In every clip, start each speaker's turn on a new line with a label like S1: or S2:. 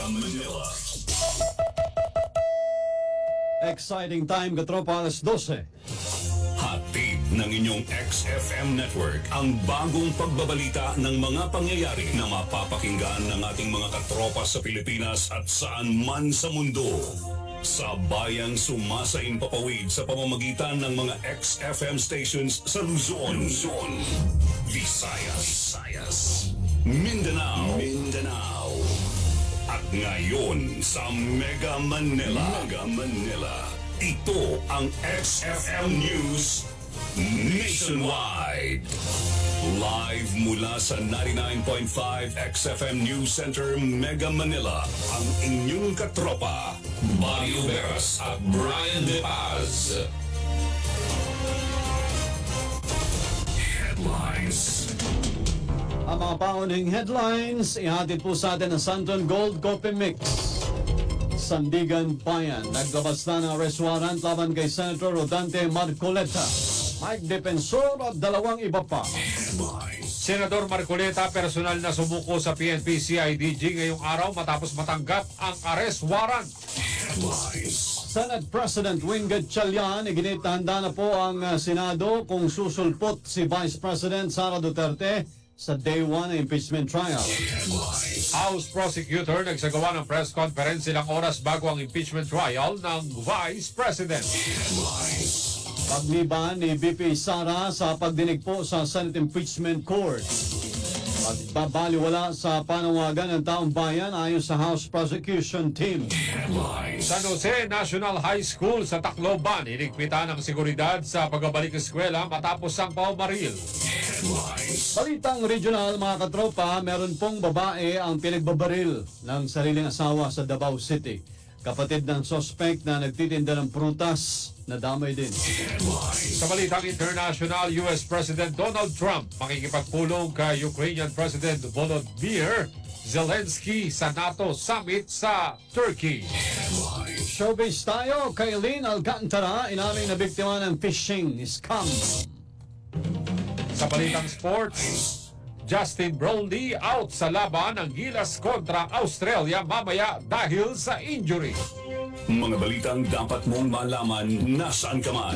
S1: Manila.
S2: Exciting time, katropa, alas 12.
S1: Hatid ng inyong XFM Network ang bagong pagbabalita ng mga pangyayari na mapapakinggan ng ating mga katropa sa Pilipinas at saan man sa mundo. Sa bayang sumasaing papawid sa pamamagitan ng mga XFM stations sa Luzon, Visayas, Mindanao, at ngayon sa Mega Manila. Ito ang XFM News Nationwide. Live mula sa 99.5 XFM News Center, Mega Manila, ang inyong katropa, Mario Veras at Brian De Paz. Headlines.
S2: Ang mga paunahing headlines, ihatid po sa atin ng Santon Gold Coffee Mix. Sandigan Bayan, naglabas na ng arrest warrant laban kay Senator Rodante Marcoleta, Mike Defensor at dalawang iba pa.
S3: Senador Marcoleta personal na sumuko sa PNP-CIDG ngayong araw matapos matanggap ang arrest warrant.
S2: Senate President Win Gatchalian, iginit na handa na po ang Senado kung susulpot si Vice President Sara Duterte sa Day 1 impeachment trial.
S3: House Prosecutor nagsagawa ng press conference ilang oras bago ang impeachment trial ng Vice President.
S2: Pagliban ni VP Sara sa pagdinig po sa Senate Impeachment Court. Pagbabaliwala sa panawagan ng taong bayan ayon sa House Prosecution Team.
S3: San Jose National High School sa Tacloban, hinigpitan ng seguridad sa pagbabalik eskwela matapos ang paumaril.
S2: Balitang regional, mga katropa, meron pong babae ang pinagbabaril ng sariling asawa sa Davao City. Kapatid ng suspect na nagtitinda ng prutas na damay din.
S3: Sa balitang international, US President Donald Trump makikipagpulong kay Ukrainian President Volodymyr Zelensky sa NATO Summit sa Turkey.
S2: Showbiz tayo, kay Lynn Alcantara, inamin na biktima ng phishing scam.
S3: Sa balitang sports, Justin Brownlee out sa laban ng Gilas kontra Australia mamaya dahil sa injury.
S1: Mga balitang dapat mong malaman nasaan ka man.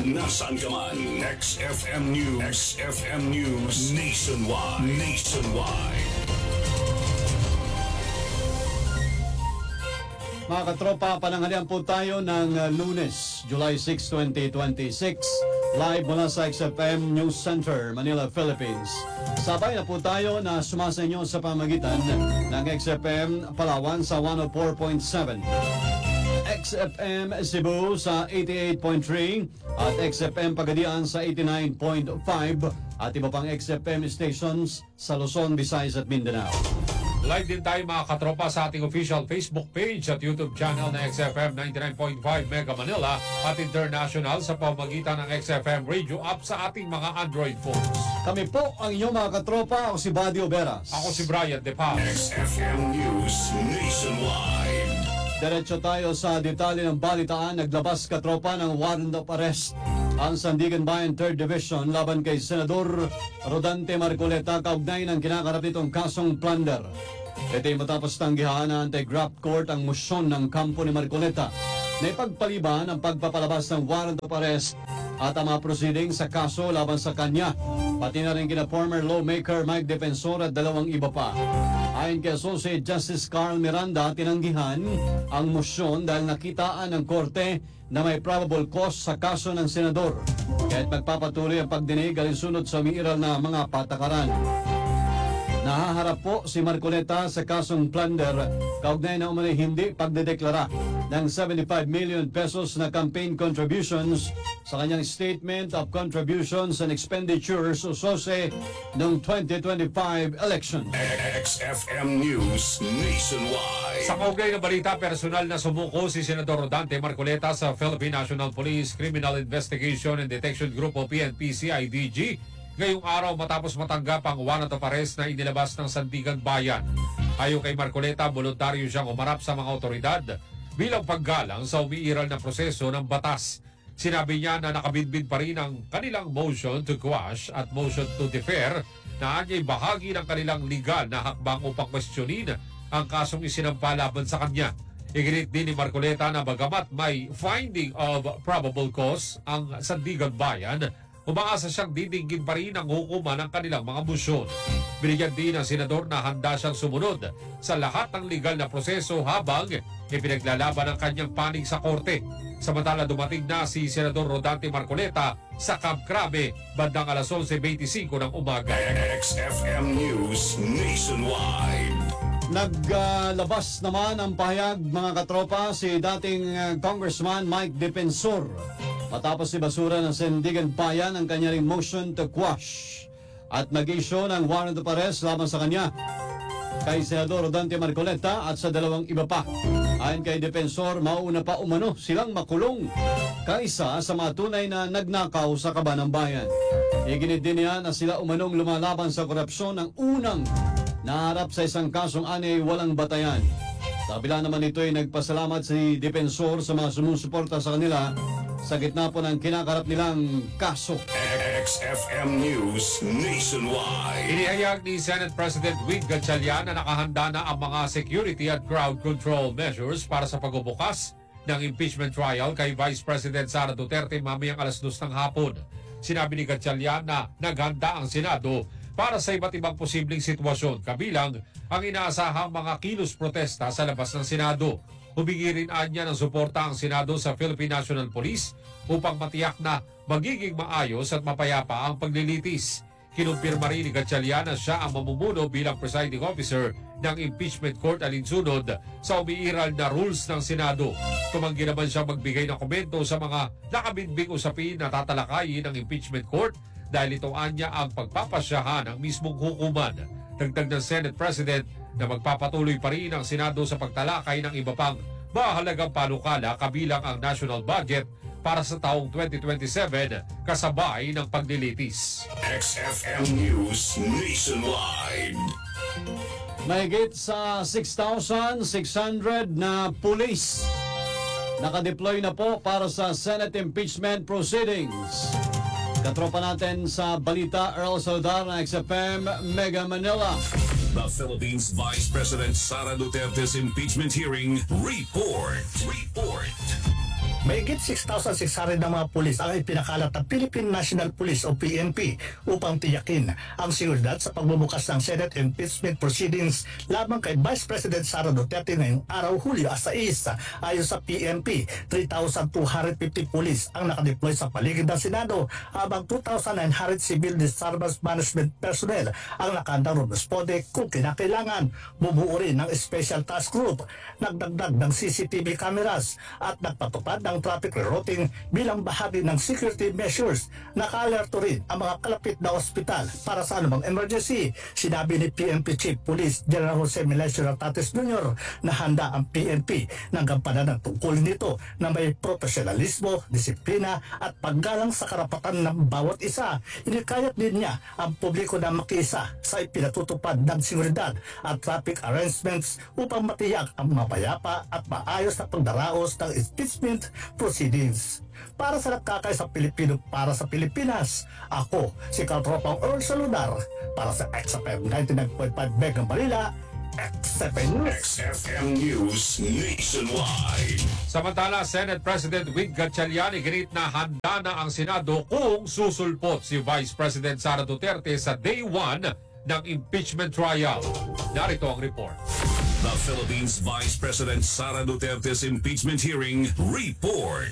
S1: XFM News Nationwide.
S2: Mga katropa, pananghalian po tayo ng Lunes, July 6, 2026. Live mula sa XFM News Center, Manila, Philippines. Sabay na po tayo na sumasa inyo sa pamagitan ng XFM Palawan sa 104.7. XFM Cebu sa 88.3 at XFM Pagadian sa 89.5 at iba pang XFM stations sa Luzon, Visayas at Mindanao.
S3: Live din tayo mga katropa sa ating official Facebook page at YouTube channel na XFM 99.5 Mega Manila at international sa pamamagitan ng XFM Radio app sa ating mga Android phones.
S2: Kami po ang inyong mga katropa. Ako si Badio Veras.
S3: Ako si Brian De Paz.
S1: XFM News Nationwide.
S2: Diretso tayo sa detalye ng balitaan. Naglabas katropa ng warrant of arrest ang Sandigan Bayan 3rd Division laban kay Senador Rodante Marcoleta kaugnay ng kinakarap nitong kasong plunder. Ito'y matapos tanggihan ng anti-graft court ang motion ng kampo ni Marcoleta na ipagpaliban ang pagpapalabas ng warrant of arrest at ang mga proceeding sa kaso laban sa kanya, pati na rin kina former lawmaker Mike Defensor at dalawang iba pa. Ayon kay Associate Justice Carl Miranda, tinanggihan ang motion dahil nakitaan ng korte na may probable cause sa kaso ng senador. Kahit magpapatuloy ang pagdinig alinsunod sa umiiral na mga patakaran. Nahaharap po si Marcoleta sa kasong plunder kaugnay na umano'y hindi pagdedeklara ng 75 million pesos na campaign contributions sa kanyang Statement of Contributions and Expenditures o SOSE noong 2025 election.
S1: XFM News Nationwide.
S3: Sa kaugnay na balita, personal na sumuko si Senador Rodante Marcoleta sa Philippine National Police Criminal Investigation and Detection Group o PNP-CIDG ngayong araw matapos matanggap ang warrant of arrest na inilabas ng Sandigan Bayan. Ayon kay Marcoleta, voluntaryo siyang umarap sa mga otoridad bilang paggalang sa umiiral na proseso ng batas. Sinabi niya na nakabidbid pa rin ang kanilang motion to quash at motion to defer na anya'y bahagi ng kanilang legal na hakbang upang kwestiyonin ang kasong isinampa laban sa kanya. Iginit din ni Marcoleta na bagamat may finding of probable cause ang Sandigan Bayan, umaasa siyang didinggin pa rin ang hukuman ng kanilang mga musyon. Binigyan din ng senador na handa siyang sumunod sa lahat ng legal na proseso habang ipinaglalaban ang kanyang panig sa korte. Samantala dumating na si Senador Rodante Marcoleta sa Camp Crame bandang alas 11:25 ng umaga.
S1: XFM News Nationwide.
S2: Naglabas naman ang pahayag mga katropa si dating Congressman Mike Defensor matapos ibasura ng Sandigan Bayan ang kanyang motion to quash at nag-issue ng warrant of arrest laban sa kanya kay Senador Rodante Marcoleta at sa dalawang iba pa. Ayon kay Defensor, mauna pa umano silang makulong kaysa sa mga tunay na nagnakaw sa kaban ng bayan. Iginit din niya na sila umanong lumalaban sa korupsyon ng unang naharap sa isang kasong anay walang batayan. Kabila naman ito ay nagpasalamat si Defensor sa mga sumusuporta sa kanila sa gitna po ng kinakarap nilang kaso.
S1: XFM News Nationwide.
S3: Inihayag ni Senate President Wing Gatchalian na nakahanda na ang mga security at crowd control measures para sa pagbubukas ng impeachment trial kay Vice President Sara Duterte mamayang alas 2 ng hapon. Sinabi ni Gatchalian na naghanda ang Senado para sa iba't ibang posibleng sitwasyon, kabilang ang inaasahang mga kilos protesta sa labas ng Senado. Humingi rin niya ng suporta ang Senado sa Philippine National Police upang matiyak na magiging maayos at mapayapa ang paglilitis. Kinumpirma rin ni Gatchalian na siya ang mamumuno bilang presiding officer ng impeachment court alinsunod sa umiiral na rules ng Senado. Tumanggi naman siya magbigay ng komento sa mga nakabinbing usapin na tatalakayin ng impeachment court dahil ito anya ang pagpapasyahan ng mismong hukuman. Dagdag ng Senate President na magpapatuloy pa rin ang Senado sa pagtalakay ng iba pang mahalagang panukala kabilang ang national budget para sa taong 2027 kasabay ng paglilitis.
S1: XFM News Nationwide.
S2: Mahigit sa 6,600 na pulis nakadeploy na po para sa Senate impeachment proceedings. Katropa natin sa balita, Earl Saldar ng XFM Mega Manila.
S1: The Philippines Vice President Sara Duterte's impeachment hearing report.
S4: Mahigit 6,600 na mga pulis ang ipinakalat ng Philippine National Police o PNP upang tiyakin ang seguridad sa pagbubukas ng Senate impeachment proceedings laban kay Vice President Sara Duterte ngayong araw Hulyo 6. Ayon sa PNP, 3,250 pulis ang nakadeploy sa paligid ng Senado habang 2,900 civil disturbance management personnel ang nakahandang rumisponde kung kinakailangan. Bumuo rin ng special task group, nagdagdag ng CCTV cameras at nagpatupad ng traffic rerouting bilang bahagi ng security measures. Naka-alerto rin ang mga kalapit na ospital para sa anumang emergency. Sinabi ni PNP Chief Police General Jose Melencio Tatis Jr. na handa ang PNP ng gampanan ng tungkulin nito na may profesionalismo, disiplina at paggalang sa karapatan ng bawat isa. Inikayat din niya ang publiko na makiisa sa ipinatutupad ng seguridad at traffic arrangements upang matiyak ang mapayapa at maayos na pagdaraos ng impeachment proceedings. Para sa nagkakaisa Pilipino para sa Pilipinas, ako si Katropang Earl Saludar para sa XFM 99.5 Mega Manila, XFM News.
S1: XFM News Nationwide.
S3: Samantala, Senate President Wing Gatchalian iginit na handa na ang Senado kung susulpot si Vice President Sara Duterte sa Day 1 ng impeachment trial. Narito ang report.
S1: The Philippines Vice President Sara Duterte's impeachment hearing report.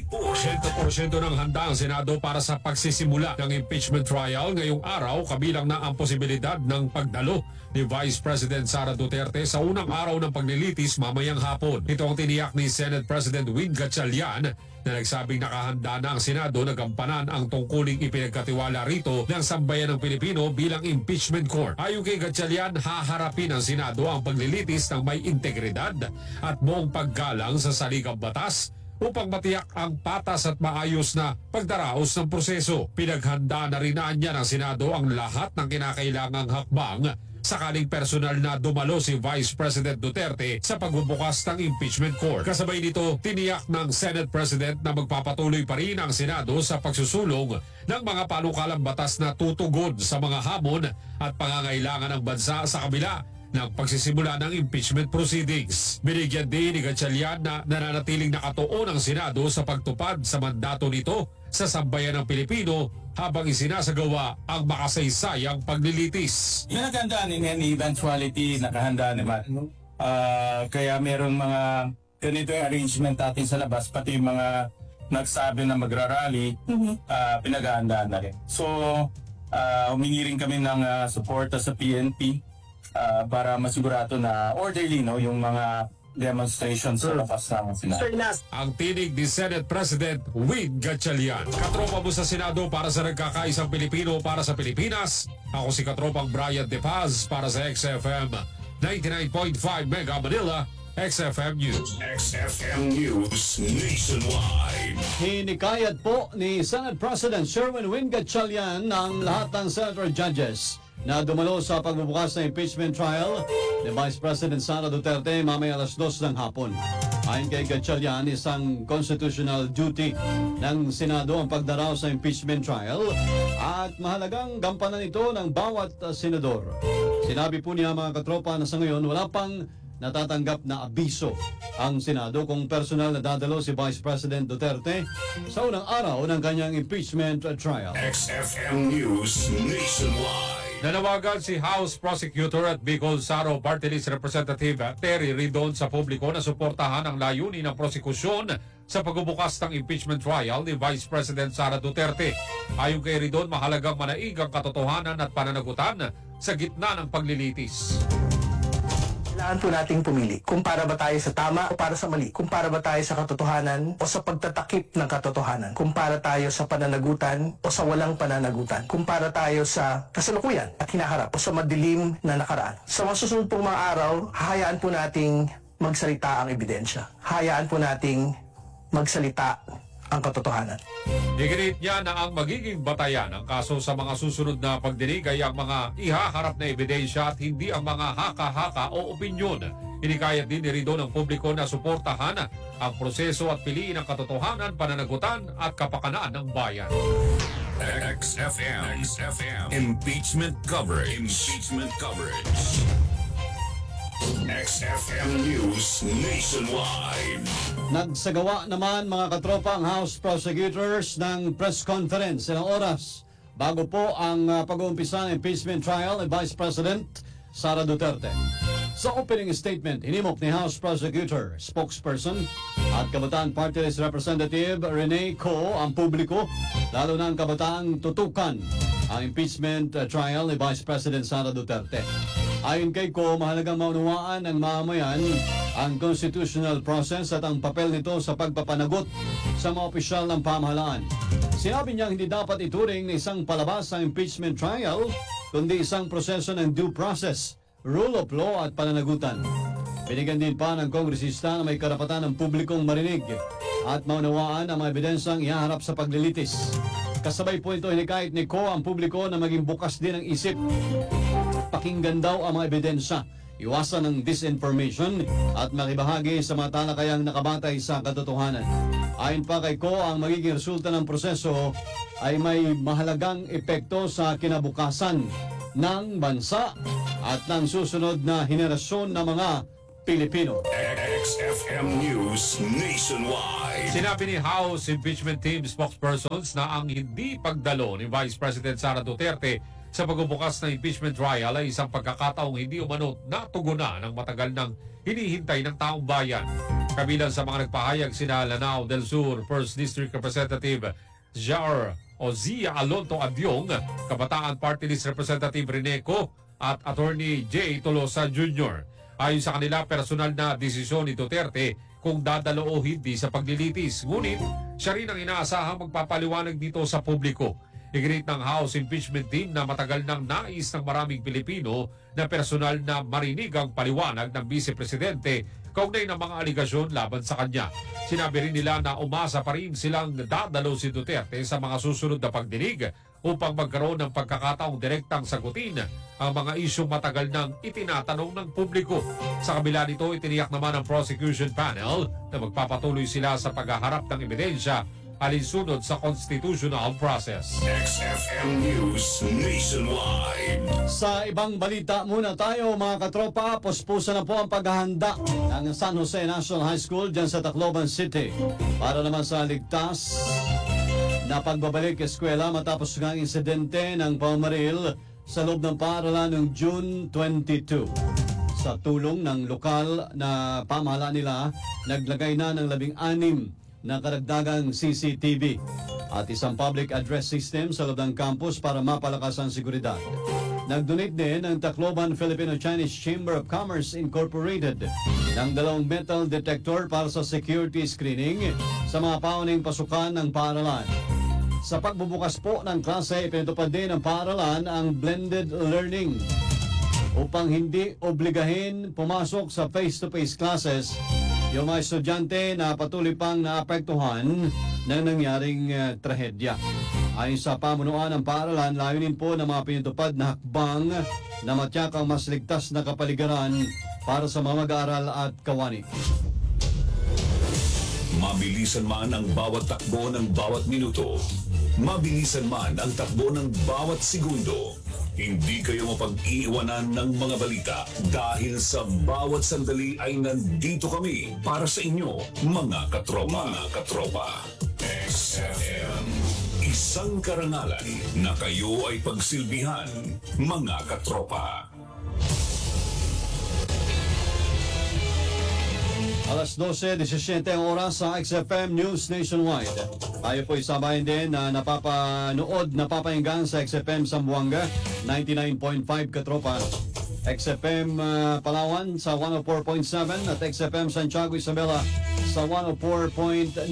S3: 100% ng handa ang Senado para sa pagsisimula ng impeachment trial ngayong araw, kabilang na ang posibilidad ng pagdalo ni Vice President Sara Duterte sa unang araw ng paglilitis mamayang hapon. Ito ang tiniyak ni Senate President Wing Gatchalian na nagsabing nakahanda na ang Senado na gampanan ang tungkuling ipinagkatiwala rito ng sambayan ng Pilipino bilang impeachment court. Ayon kay Gatchalian, haharapin ng Senado ang paglilitis ng may integridad at buong paggalang sa saligang batas upang matiyak ang patas at maayos na pagdaraos ng proseso. Pinaghanda na rin niya ng Senado ang lahat ng kinakailangang hakbang sakaling personal na dumalo si Vice President Duterte sa pagbubukas ng impeachment court. Kasabay nito, tiniyak ng Senate President na magpapatuloy pa rin ang Senado sa pagsusulong ng mga panukalang batas na tutugon sa mga hamon at pangangailangan ng bansa sa kabila ng pagsisimula ng impeachment proceedings. Binigyan din ni Gatchalian na nananatiling nakatuon ang Senado sa pagtupad sa mandato nito sa sambayan ng Pilipino habang isinasagawa ang makasaysayang paglilitis.
S5: Yun ang ganda in any eventuality, nakahanda naman. Kaya merong mga ganito yung arrangement natin sa labas, pati yung mga nagsabi na magrarally, pinag-aandaan na rin. So, humingi rin kami ng suporta sa PNP para masigurado na orderly yung mga demonstrations sa labas ng Senado.
S3: Ang tinig ni Senate President Win Gatchalian. Katropa mo sa Senado para sa nagkakaisang Pilipino para sa Pilipinas. Ako si Katropang Brian De Paz para sa XFM 99.5 Mega Manila, XFM News.
S1: XFM News Nationwide.
S2: Hinikayat po ni Senate President Sherwin Win Gatchalian ang lahat ng senator judges na dumalo sa pagbubukas ng impeachment trial ni Vice President Sara Duterte mamaya alas 2 ng hapon. Ayon kay Gatchalian, isang constitutional duty ng Senado ang pagdaraw sa impeachment trial at mahalagang gampanan ito ng bawat senador. Sinabi po niya mga katropa na sa ngayon wala pang natatanggap na abiso ang Senado kung personal na dadalo si Vice President Duterte sa unang araw ng kanyang impeachment trial.
S1: XFM News Nationwide.
S3: Nanawagan si House Prosecutor at Bicol Saro Party List Representative Terry Ridon sa publiko na suportahan ang layunin ng prosekusyon sa pagbubukas ng impeachment trial ni Vice President Sara Duterte. Ayon kay Ridon, mahalagang manaig ang katotohanan at pananagutan sa gitna ng paglilitis.
S6: Kailangan po nating pumili kung para ba tayo sa tama o para sa mali, kung para ba tayo sa katotohanan o sa pagtatakip ng katotohanan, kung para tayo sa pananagutan o sa walang pananagutan, kung para tayo sa kasalukuyan at hinaharap o sa madilim na nakaraan. Sa masusunod pong mga araw, hayaan po nating magsalita ang ebidensya. Hayaan po nating magsalita ang katotohanan.
S3: Iginit niya na ang magiging batayan ng kaso sa mga susunod na pagdinig ay ang mga ihaharap na ebidensya at hindi ang mga haka-haka o opinyon. Hinikayat din ni Ridon ng publiko na suportahan ang proseso at piliin ang katotohanan, pananagutan at kapakanan ng bayan.
S1: XFM Impeachment Coverage. XFM News Nationwide.
S2: Nagsagawa naman mga katropa ang House Prosecutors ng press conference ilang oras bago po ang pag-uumpisa ng impeachment trial ni Vice President Sara Duterte. Sa opening statement, hinimok ni House Prosecutor, spokesperson at Kabataan Party List Representative Rene Co ang publiko, lalo na ang kabataang tutukan ang impeachment trial ni Vice President Sara Duterte. Ayon kay Co, mahalagang maunawaan ng mamamayan ang constitutional process at ang papel nito sa pagpapanagot sa mga opisyal ng pamahalaan. Sinabi niya hindi dapat ituring na isang palabas ang impeachment trial, kundi isang proseso ng due process, rule of law at pananagutan. Binigyan din pa ng kongresista na may karapatan ng publikong marinig at maunawaan ang mga ebidensyang ihaharap sa paglilitis. Kasabay po ito hinikayat ni Co ang publiko na maging bukas din ang isip. Pakinggan daw ang mga ebidensya, iwasan ng disinformation at makibahagi sa mga talakayang nakabatay sa katotohanan. Ayon pa kay Co, ang magiging resulta ng proseso ay may mahalagang epekto sa kinabukasan ng bansa at ng susunod na henerasyon ng mga Pilipino.
S1: XFM News Nationwide.
S3: Sinabi ni House Impeachment Team spokespersons na ang hindi pagdalo ni Vice President Sara Duterte sa pagbubukas ng impeachment trial ay isang pagkakataong hindi umano natugunan ng matagal ng hinihintay ng taong bayan. Kabilang sa mga nagpahayag sina Lanao del Sur 1st District Representative Jar Ozia Alonto Adyong, Kabataan Party List Representative Rene Co at Attorney J. Tolosa Jr. Ayon sa kanila, personal na desisyon ni Duterte kung dadalo o hindi sa paglilitis. Ngunit siya rin ang inaasahang magpapaliwanag dito sa publiko. Iginit ng House Impeachment Team na matagal nang nais ng maraming Pilipino na personal na marinig ang paliwanag ng Vice Presidente kaugnay ng mga aligasyon laban sa kanya. Sinabi rin nila na umasa pa rin silang dadalo si Duterte sa mga susunod na pagdinig upang magkaroon ng pagkakataong direktang sagutin ang mga isyong matagal nang itinatanong ng publiko. Sa kabila nito, itiniyak naman ng prosecution panel na magpapatuloy sila sa paghaharap ng ebidensya alinsunod sa constitutional process.
S1: XFM News Nationwide.
S2: Sa ibang balita muna tayo mga katropa, puspusa na po ang paghahanda ng San Jose National High School dyan sa Tacloban City para naman sa ligtas na pagbabalik eskwela matapos ng insidente ng pamamaril sa loob ng paaralan noong June 22. Sa tulong ng lokal na pamahalaan nila, naglagay na ng 16 na karagdagang CCTV at isang public address system sa loob ng campus para mapalakas ang seguridad. Nag-donate din ang Tacloban Filipino-Chinese Chamber of Commerce Incorporated ng 2 metal detector para sa security screening sa mga pauning pasukan ng paaralan. Sa pagbubukas po ng klase, ipinatupad din ng paaralan ang blended learning upang hindi obligahin pumasok sa face-to-face classes yung mga estudyante na patuloy pang naapektuhan ng nangyaring trahedya. Ayon sa pamunuan ng paaralan, layunin po ng mga pinatupad na hakbang na matyak ang mas ligtas na kapaligiran para sa mga mag-aaral at kawani.
S1: Mabilisan man ang bawat takbo ng bawat minuto, mabilisan man ang takbo ng bawat segundo, hindi kayo mapag-iiwanan ng mga balita dahil sa bawat sandali ay nandito kami para sa inyo, mga katropa. Mga katropa. XFM. Isang karangalan na kayo ay pagsilbihan, mga katropa.
S2: Alas 12:17 ang oras sa XFM News Nationwide. Tayo po isabayan din na napapahinggan sa XFM Zamboanga, 99.5 katropa. XFM Palawan sa 104.7 at XFM Santiago Isabela sa 104.9.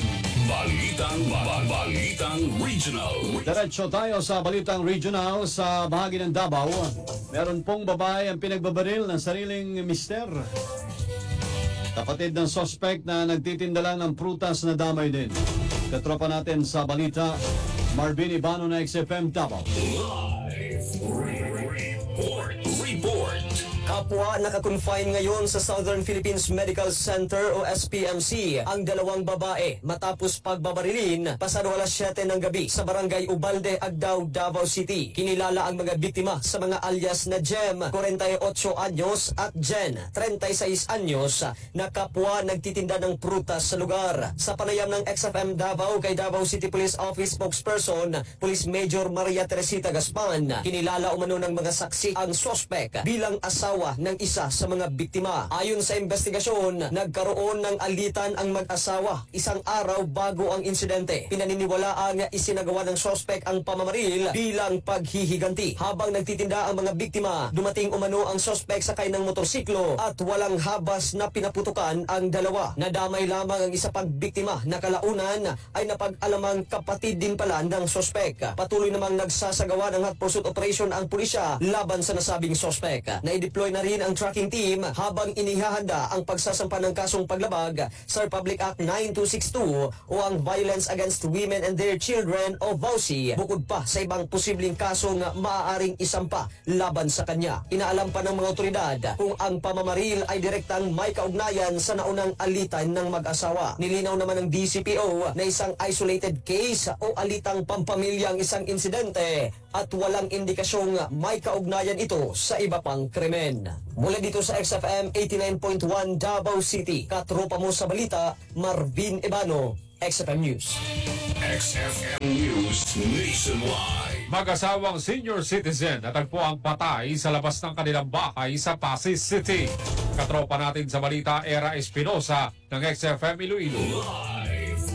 S1: Balitang Regional.
S2: Diretso tayo sa Balitang Regional sa bahagi ng Davao. Meron pong babae ang pinagbabaril ng sariling mister. Kapatid ng suspect na nagtitinda lang ng prutas na damay din. Katropa natin sa balita, Marvin Ibano na XFM Davao.
S1: Live report.
S7: Kapwa nakakonfine ngayon sa Southern Philippines Medical Center o SPMC ang 2 babae matapos pagbabarilin pasado alas 7 ng gabi sa barangay Ubalde, Agdao, Davao City. Kinilala ang mga biktima sa mga alias na Jem, 48 anyos at Jen, 36 anyos na kapwa nagtitinda ng prutas sa lugar. Sa panayam ng XFM Davao kay Davao City Police Office spokesperson Police Major Maria Teresita Gaspan, kinilala umano ng mga saksi ang suspect bilang asawa ng isa sa mga biktima. Ayon sa investigasyon, nagkaroon ng alitan ang mag-asawa isang araw bago ang insidente. Pinaniniwalaang isinagawa ng suspect ang pamamaril bilang paghihiganti. Habang nagtitinda ang mga biktima, dumating umano ang suspect sakay ng motorsiklo at walang habas na pinaputukan ang dalawa. Nadamay lamang ang isa pang biktima na kalaunan ay napag-alamang kapatid din pala ng suspect. Patuloy namang nagsasagawa ng hot pursuit operation ang pulisya laban sa nasabing suspect. Na-deploy na rin ang tracking team habang inihahanda ang pagsasampa ng kasong paglabag sa Republic Act 9262 o ang Violence Against Women and Their Children o VAUSI, bukod pa sa ibang posibleng kasong maaaring isampa laban sa kanya. Inaalam pa ng mga otoridad kung ang pamamaril ay direktang may kaugnayan sa naunang alitan ng mag-asawa. Nilinaw naman ng DCPO na isang isolated case o alitang pampamilyang isang insidente at walang indikasyong may kaugnayan ito sa iba pang krimen. Mula dito sa XFM 89.1 Davao City, katropa mo sa balita, Marvin Ibano, XFM News.
S1: XFM News Nationwide.
S3: Mag-asawang senior citizen natagpo ang patay sa labas ng kanilang bahay sa Pasig City. Katropa natin sa balita, Era Espinosa ng XFM Iloilo.
S1: Live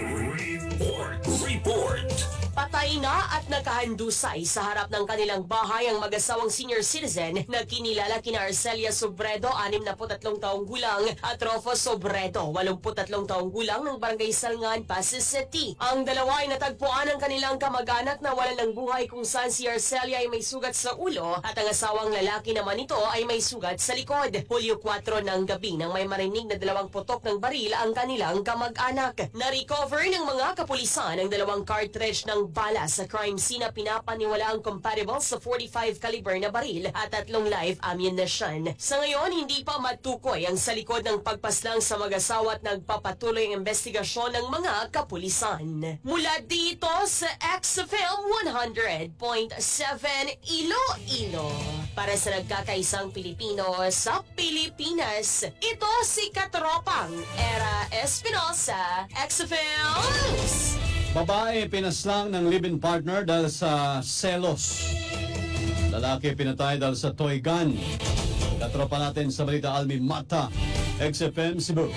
S1: report.
S8: Patay na at nakahandusay sa harap ng kanilang bahay ang mag-asawang senior citizen na kinilala kina Arcelia Sobredo, 63 taong gulang, at Rofo Sobredo, 83 taong gulang ng Barangay Salngan, Pasig City. Ang dalawa ay natagpuan ng kanilang kamag-anak na wala ng buhay kung saan si Arcelia ay may sugat sa ulo at ang asawang lalaki naman ito ay may sugat sa likod. Hulyo 4 ng gabi nang may marinig na 2 putok ng baril ang kanilang kamag-anak. Na-recover ng mga kapulisan ang 2 cartridge ng bala Samantala, sa crime scene na pinapaniwala ang compatible sa 45 caliber na baril at 3 live ammunition. Sa ngayon, hindi pa matukoy ang sa likod ng pagpaslang sa mag-asawa at nagpapatuloy ang investigasyon ng mga kapulisan. Mula dito sa XFM 100.7 Iloilo. Para sa nagkakaisang Pilipino sa Pilipinas, ito si Katropang Era Espinosa, XFM News.
S2: Babae pinaslang ng live-in partner dahil sa selos. Lalaki pinatay dahil sa toy gun. Katropa natin sa balita Almi Mata, XFM Cebu.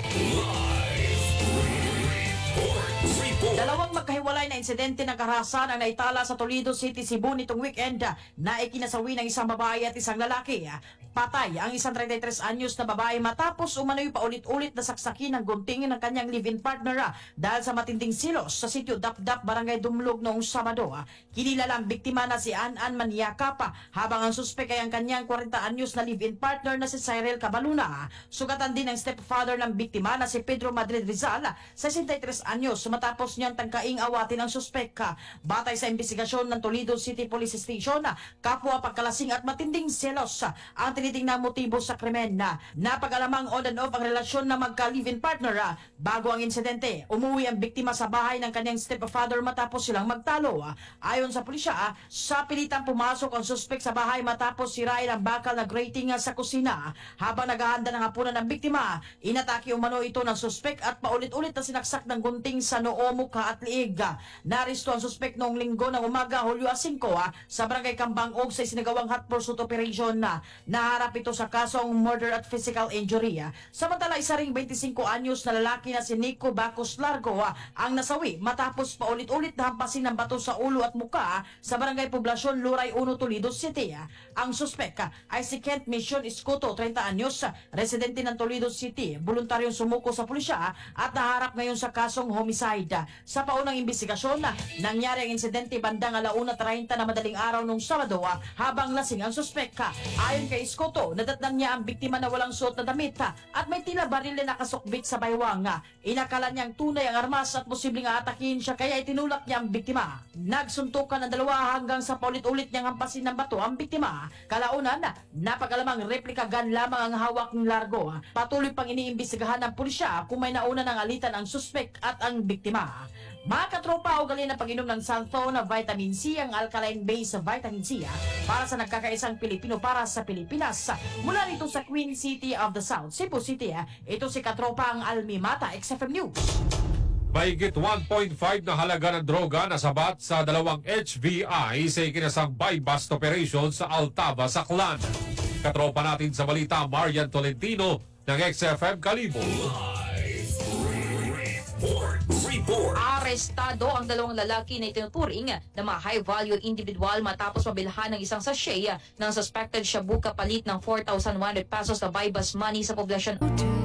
S9: Dalawang magkahiwalay na insidente ng karahasan ang naitala sa Toledo City, Cebu nitong weekend na ikinasawi ng isang babae at isang lalaki. Patay ang isang 33 anyos na babae matapos umano'y paulit-ulit na saksakin ng gunting ng kanyang live-in partner dahil sa matinding silos sa sitio Dapdap, Barangay Dumlog noong Sabado. Kinilala ang biktima na si An-An Maniakap habang ang suspek ay ang kanyang 40 anyos na live-in partner na si Cyril Cabaluna. Sugatan din ang stepfather ng biktima na si Pedro Madrid Rizal, 63 anyos, matapos niyang tangkaing awatin ang suspek. Batay sa investigasyon ng Toledo City Police Station, kapwa pagkalasing at matinding selos ang tinitingnang motibo sa krimen. Napag-alamang on and off ang relasyon ng magka-live-in partner. Bago ang insidente, umuwi ang biktima sa bahay ng kanyang stepfather matapos silang magtalo. Ayon sa pulisya, sa pilitang pumasok ang suspek sa bahay matapos sirain ang bakal na grating sa kusina. Habang naghahanda ng hapunan ng biktima, inatake umano ito ng suspek at paulit-ulit na sinaksak ng gunting sa noo, mukha at liig. Naristo ang suspek noong linggo ng umaga, Hulyo 5, sa barangay Kambangog sa isinagawang hot pursuit operation. Naharap ito sa kasong murder at physical injury. Samantala, isa ring 25 anyos na lalaki na si Nico Bacos Largo ang nasawi matapos paulit-ulit na hampasin ng bato sa ulo at muka sa barangay Poblasyon Luray 1, Toledo City. Ang suspek ay si Kent Mission Escoto, 30 anyos, residente ng Toledo City, voluntaryong sumuko sa pulisya at naharap ngayon sa kasong homicide. Sa paunang investigasyon, nangyari ang insidente bandang 1:30 na madaling araw nung Sabado habang lasing ang suspek. Ayon kay Escoto, nadatnan niya ang biktima na walang suot na damit at may tila baril na nakasukbit sa baywang. Inakala niyang tunay ang armas at posibleng aatakihin siya kaya itinulak niya ang biktima. Nagsuntukan ang dalawa hanggang sa paulit-ulit niyang hampasin ng bato ang biktima. Kalaunan, napag-alamang replika gun lamang ang hawak ng Largo. Patuloy pang iniimbestigahan ng pulisya kung may nauna ng alitan ang suspek at ang biktima. Mga katropa, ugali na pag-inom ng Santo na vitamin C, ang alkaline-based vitamin C para sa nagkakaisang Pilipino para sa Pilipinas. Mula rito sa Queen City of the South, Cebu City, ito si katropa ang Almi Mata, XFM News.
S3: Mahigit 1.5 na halaga ng droga na sabat sa dalawang HVI sa ikinasang buy-bust operation sa Altaba, Saklan. Katropa natin sa balita, Marian Tolentino ng XFM Kalibo.
S10: Arestado ang dalawang lalaki na itinuturing na mga high-value individual matapos mabilhan ng isang sachet ng suspected shabu kapalit ng 4,100 pesos na buy-bust money sa poblasyon.